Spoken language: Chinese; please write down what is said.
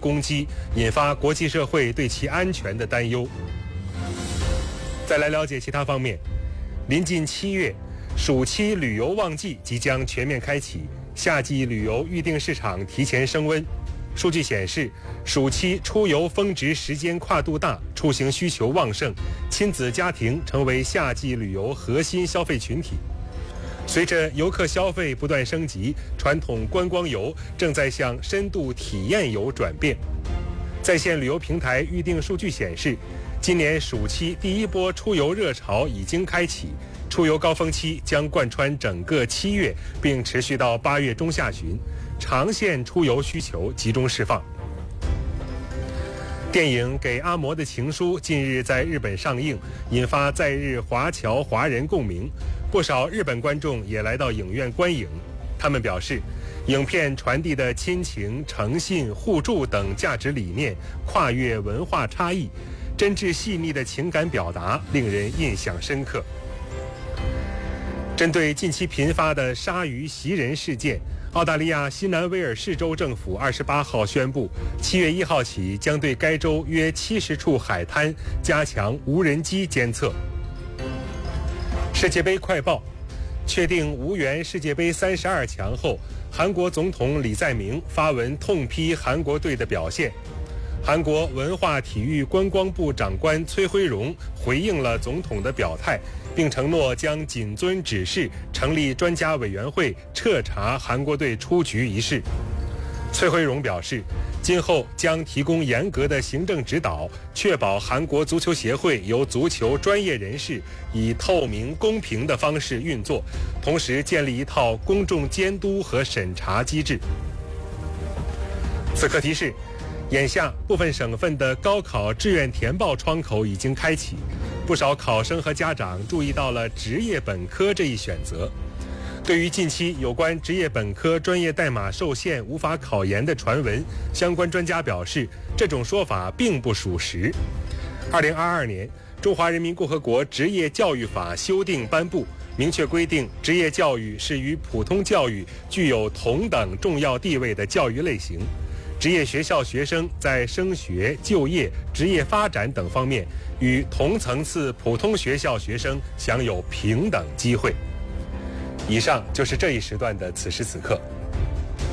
攻击，引发国际社会对其安全的担忧。再来了解其他方面，临近7月，暑期旅游旺季即将全面开启，夏季旅游预订市场提前升温。数据显示，暑期出游峰值时间跨度大，出行需求旺盛，亲子家庭成为夏季旅游核心消费群体。随着游客消费不断升级，传统观光游正在向深度体验游转变。在线旅游平台预订数据显示，今年暑期第一波出游热潮已经开启，出游高峰期将贯穿整个7月，并持续到8月中下旬，长线出游需求集中释放。电影《给阿嬷的情书》近日在日本上映，引发在日华侨华人共鸣，不少日本观众也来到影院观影。他们表示，影片传递的亲情、诚信、互助等价值理念跨越文化差异，真挚细腻的情感表达令人印象深刻。针对近期频发的鲨鱼袭人事件，澳大利亚新南威尔士州政府28号宣布，7月1号起将对该州约70处海滩加强无人机监测。世界杯快报：确定无缘世界杯32强后，韩国总统李在明发文痛批韩国队的表现。韩国文化体育观光部长官崔辉荣回应了总统的表态，并承诺将谨遵指示，成立专家委员会彻查韩国队出局一事。崔辉荣表示，今后将提供严格的行政指导，确保韩国足球协会由足球专业人士以透明公平的方式运作，同时建立一套公众监督和审查机制。此刻提示，眼下部分省份的高考志愿填报窗口已经开启，不少考生和家长注意到了职业本科这一选择。对于近期有关职业本科专业代码受限无法考研的传闻，相关专家表示，这种说法并不属实。2022年，中华人民共和国职业教育法修订颁布，明确规定职业教育是与普通教育具有同等重要地位的教育类型。职业学校学生在升学、就业、职业发展等方面与同层次普通学校学生享有平等机会。以上就是这一时段的此时此刻。